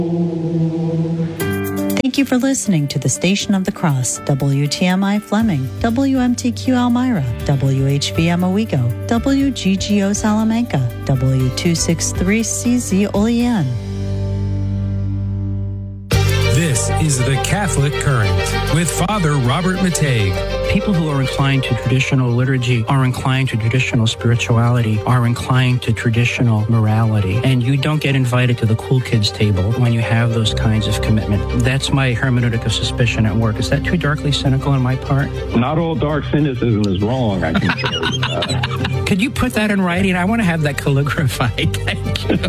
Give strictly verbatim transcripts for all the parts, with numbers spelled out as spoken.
Thank you for listening to the Station of the Cross, W T M I Fleming, W M T Q Elmira, W H V M Owego, W G G O Salamanca, W two sixty-three C Z Olean. This is the Catholic Current with Father Robert Matague. People who are inclined to traditional liturgy are inclined to traditional spirituality, are inclined to traditional morality. And you don't get invited to the cool kids table when you have those kinds of commitment. That's my hermeneutic of suspicion at work. Is that too darkly cynical on my part? Not all dark cynicism is wrong, I can tell you. Uh, Could you put that in writing? I want to have that calligraphied. Thank you.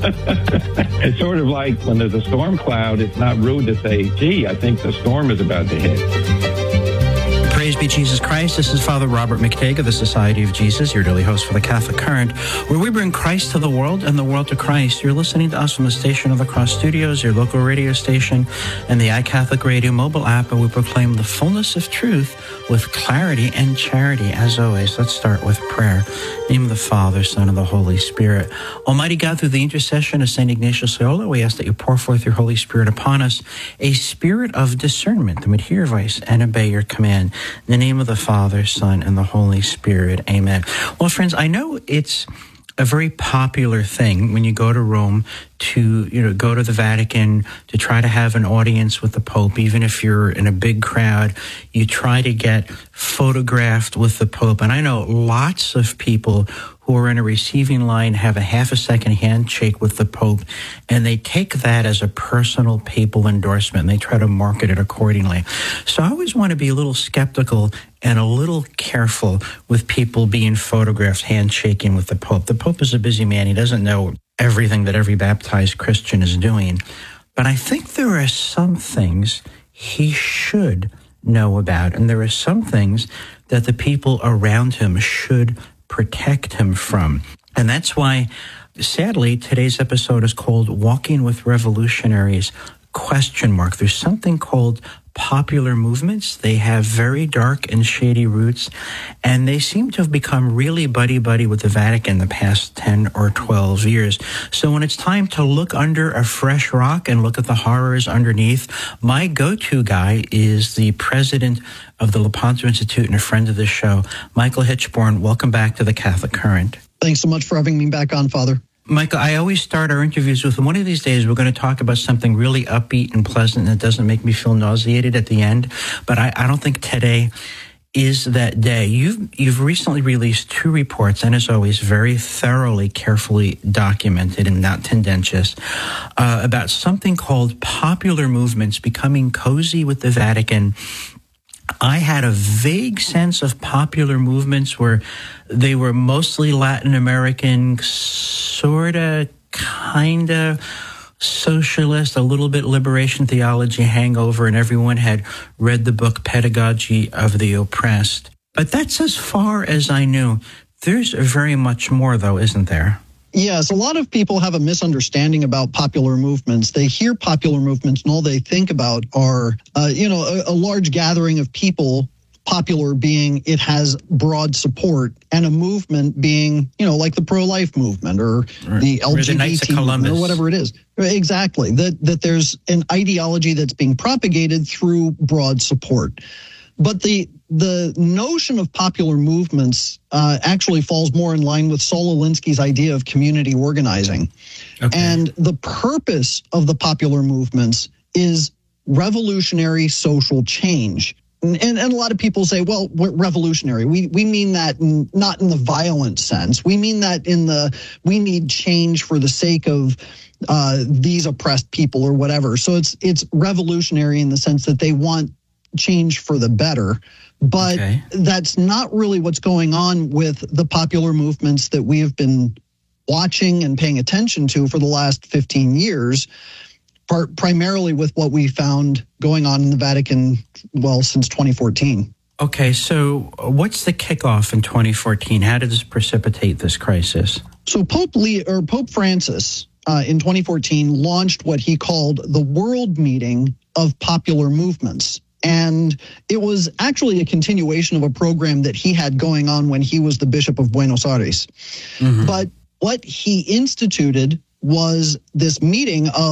It's sort of like when there's a storm cloud, it's not rude to say, gee, I think the storm is about to hit. Praise be Jesus Christ. This is Father Robert McTague of the Society of Jesus, your daily host for the Catholic Current, where we bring Christ to the world and the world to Christ. You're listening to us from the Station of the Cross Studios, your local radio station, and the iCatholic Radio mobile app, and we proclaim the fullness of truth with clarity and charity. As always, let's start with prayer. In the name of the Father, Son, and the Holy Spirit. Almighty God, through the intercession of Saint Ignatius Loyola, we ask that you pour forth your Holy Spirit upon us, a spirit of discernment that would hear your voice and obey your command. In the name of the Father, Son, and the Holy Spirit. Amen. Well, friends, I know it's a very popular thing when you go to Rome to, you know, go to the Vatican to try to have an audience with the Pope. Even if you're in a big crowd, you try to get photographed with the Pope. And I know lots of people who are in a receiving line have a half a second handshake with the Pope, and they take that as a personal papal endorsement, and they try to market it accordingly. So I always want to be a little skeptical and a little careful with people being photographed handshaking with the Pope. The Pope is a busy man. He doesn't know everything that every baptized Christian is doing. But I think there are some things he should know about, and there are some things that the people around him should protect him from. And that's why, sadly, today's episode is called Walking with Revolutionaries, question mark. There's something called popular movements. They have very dark and shady roots, and they seem to have become really buddy-buddy with the Vatican the past ten or twelve years. So when it's time to look under a fresh rock and look at the horrors underneath, my go-to guy is the president of the Lepanto Institute and a friend of the show, Michael Hitchborn. Welcome back to the Catholic Current. Thanks so much for having me back on, Father. Michael, I always start our interviews with, one of these days we're going to talk about something really upbeat and pleasant that doesn't make me feel nauseated at the end, but I, I don't think today is that day. You've, you've recently released two reports, and as always, very thoroughly, carefully documented and not tendentious, uh, about something called popular movements becoming cozy with the Vatican. I had a vague sense of popular movements where they were mostly Latin American, sort of, kind of socialist, a little bit liberation theology hangover, and everyone had read the book Pedagogy of the Oppressed. But that's as far as I knew. There's very much more, though, isn't there? Yes, a lot of people have a misunderstanding about popular movements. They hear popular movements and all they think about are, uh, you know, a, a large gathering of people, popular being it has broad support, and a movement being, you know, like the pro-life movement or, or the L G B T movement or whatever it is. Exactly. That, that there's an ideology that's being propagated through broad support. But the the notion of popular movements uh, actually falls more in line with Saul Alinsky's idea of community organizing. Okay. And the purpose of the popular movements is revolutionary social change. And, and, and a lot of people say, well, we're revolutionary. We we mean that in, not in the violent sense. We mean that in the, we need change for the sake of uh, these oppressed people or whatever. So it's it's revolutionary in the sense that they want change for the better. But okay. That's not really what's going on with the popular movements that we have been watching and paying attention to for the last fifteen years, part, primarily with what we found going on in the Vatican, well, since twenty fourteen. Okay, so what's the kickoff in twenty fourteen? How did this precipitate this crisis? So Pope Lee, or Pope Francis uh, in twenty fourteen launched what he called the World Meeting of Popular Movements. And it was actually a continuation of a program that he had going on when he was the Bishop of Buenos Aires. Mm-hmm. But what he instituted was this meeting of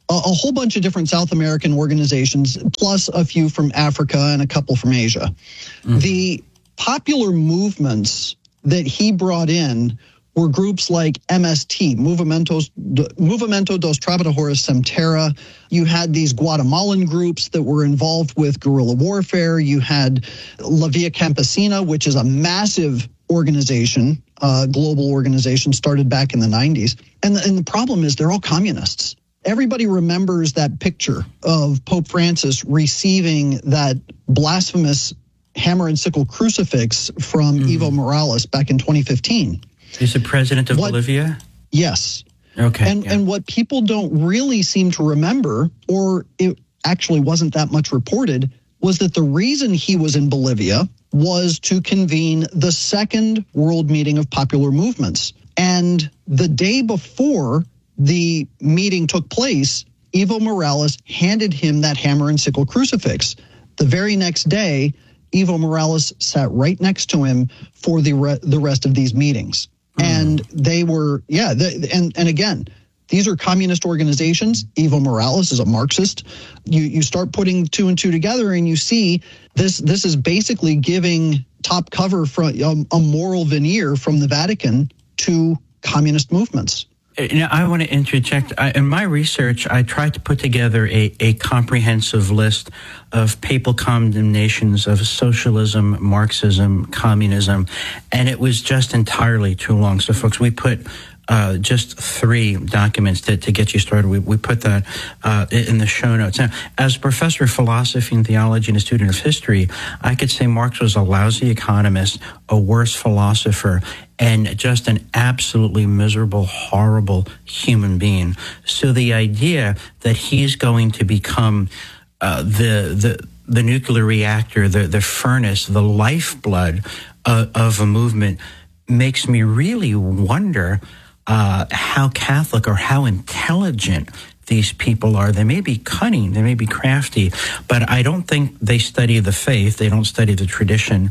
a, a whole bunch of different South American organizations, plus a few from Africa and a couple from Asia. Mm-hmm. The popular movements that he brought in were groups like M S T, Movimientos, Movimento dos Trabajadores Sem Terra. You had these Guatemalan groups that were involved with guerrilla warfare. You had La Via Campesina, which is a massive organization, uh, global organization, started back in the nineties. And the, and the problem is they're all communists. Everybody remembers that picture of Pope Francis receiving that blasphemous hammer and sickle crucifix from mm. Evo Morales back in twenty fifteen. He's the president of what, Bolivia? Yes. Okay. And yeah. and what people don't really seem to remember, or it actually wasn't that much reported, was that the reason he was in Bolivia was to convene the second World Meeting of Popular Movements. And the day before the meeting took place, Evo Morales handed him that hammer and sickle crucifix. The very next day, Evo Morales sat right next to him for the re- the rest of these meetings. And they were, yeah, the, and, and again, these are communist organizations. Evo Morales is a Marxist. You you start putting two and two together and you see this this is basically giving top cover from a, a moral veneer from the Vatican to communist movements. Now, I want to interject. I, in my research, I tried to put together a, a comprehensive list of papal condemnations of socialism, Marxism, communism, and it was just entirely too long. So, folks, we put uh, just three documents to, to get you started. We, we put that uh, in the show notes. Now, as a professor of philosophy and theology and a student of history, I could say Marx was a lousy economist, a worse philosopher, and just an absolutely miserable, horrible human being. So the idea that he's going to become uh, the the the nuclear reactor, the the furnace, the lifeblood uh, of a movement makes me really wonder uh, how Catholic or how intelligent these people are. They may be cunning, they may be crafty, but I don't think they study the faith. They don't study the tradition.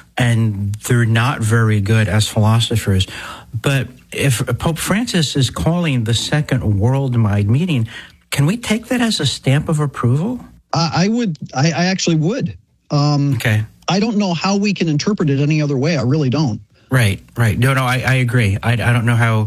And they're not very good as philosophers. But if Pope Francis is calling the second worldwide meeting, can we take that as a stamp of approval? Uh, I would. I, I actually would. Um, okay. I don't know how we can interpret it any other way. I really don't. Right. Right. No. No. I, I agree. I, I don't know how.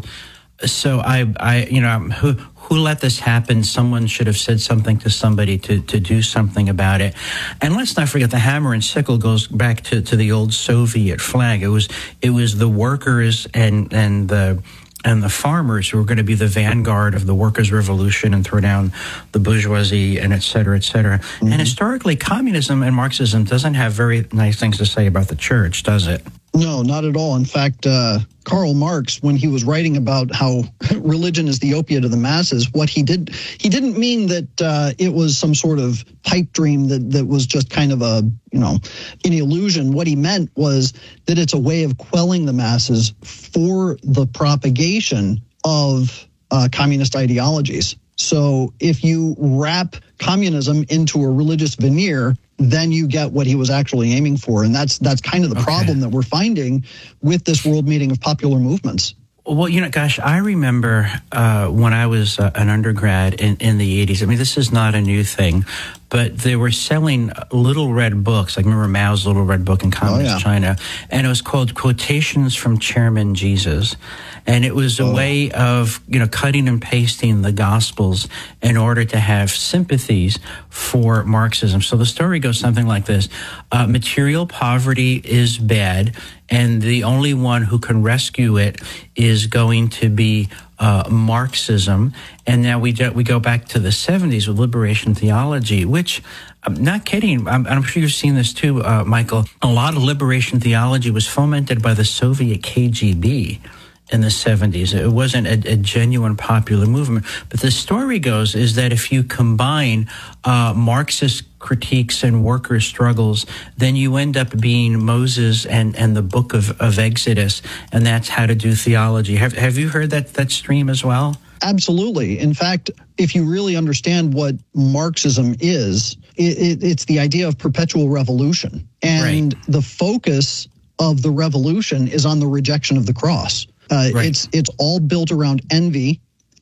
So I. I. You know. Who. Who let this happen? Someone should have said something to somebody to, to do something about it. And let's not forget the hammer and sickle goes back to, to the old Soviet flag. It was it was the workers and and the and the farmers who were going to be the vanguard of the workers' revolution and throw down the bourgeoisie and et cetera, et cetera. Mm-hmm. And historically, communism and Marxism doesn't have very nice things to say about the church, does it? No, not at all. In fact, uh, Karl Marx, when he was writing about how religion is the opiate of the masses, what he did, he didn't mean that uh, it was some sort of pipe dream that, that was just kind of a, you know, an illusion. What he meant was that it's a way of quelling the masses for the propagation of uh, communist ideologies. So if you wrap communism into a religious veneer, then you get what he was actually aiming for. And that's that's kind of the okay. problem that we're finding with this World Meeting of Popular Movements. Well, you know, gosh, I remember uh, when I was uh, an undergrad in, in the eighties. I mean, this is not a new thing, but they were selling little red books. Like, remember Mao's little red book in Communist oh, yeah. China? And it was called Quotations from Chairman Jesus. And it was a oh. way of, you know, cutting and pasting the Gospels in order to have sympathies for Marxism. So the story goes something like this. Uh, material poverty is bad, and the only one who can rescue it is going to be uh, Marxism. And now we do, we go back to the seventies with liberation theology, which, I'm not kidding, I'm, I'm sure you've seen this too, uh, Michael. A lot of liberation theology was fomented by the Soviet K G B in the seventies. It wasn't a, a genuine popular movement. But the story goes is that if you combine uh, Marxist critiques and worker struggles, then you end up being Moses and, and the book of, of Exodus, and that's how to do theology. Have have you heard that, that stream as well? Absolutely. In fact, if you really understand what Marxism is, it, it, it's the idea of perpetual revolution. And right. the focus of the revolution is on the rejection of the cross. Uh, right. It's it's all built around envy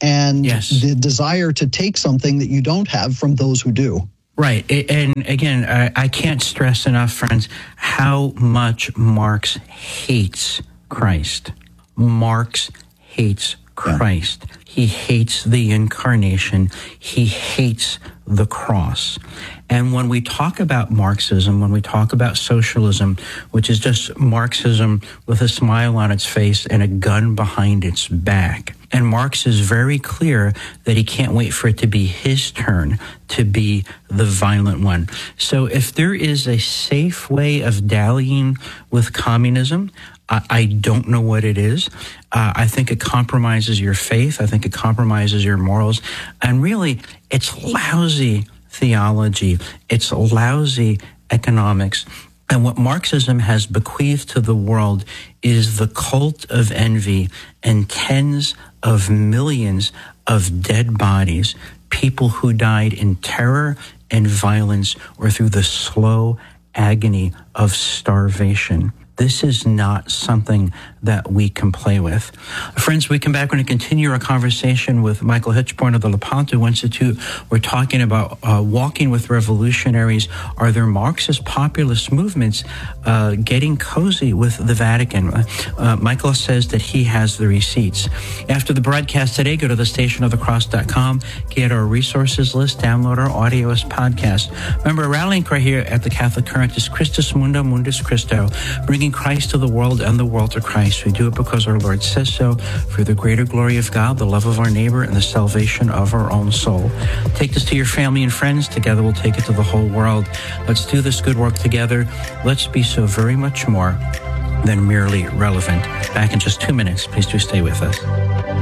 and yes. the desire to take something that you don't have from those who do. Right. And again, I can't stress enough, friends, how much Marx hates Christ. Marx hates Christ. Yeah. He hates the incarnation. He hates the cross. And when we talk about Marxism, when we talk about socialism, which is just Marxism with a smile on its face and a gun behind its back, and Marx is very clear that he can't wait for it to be his turn to be the violent one. So if there is a safe way of dallying with communism, I, I don't know what it is. Uh, I think it compromises your faith. I think it compromises your morals. And really, it's lousy theology. It's lousy economics. And what Marxism has bequeathed to the world is the cult of envy and tens of millions of dead bodies, people who died in terror and violence or through the slow agony of starvation. This is not something that we can play with. Friends, we come back. We're going to continue our conversation with Michael Hichborn of the Lepanto Institute. We're talking about uh, walking with revolutionaries. Are there Marxist populist movements uh, getting cozy with the Vatican? Uh, uh, Michael says that he has the receipts. After the broadcast today, go to the station of the cross dot com, get our resources list, download our audio as podcast. Remember, our rallying cry here at the Catholic Current is Christus Mundo Mundus Christo, bringing Christ to the world and the world to Christ. We do it because our Lord says so, for the greater glory of God, the love of our neighbor, and the salvation of our own soul. Take this to your family and friends. Together we'll take it to the whole world. Let's do this good work together. Let's be so very much more than merely relevant. Back in just two minutes. Please do stay with us.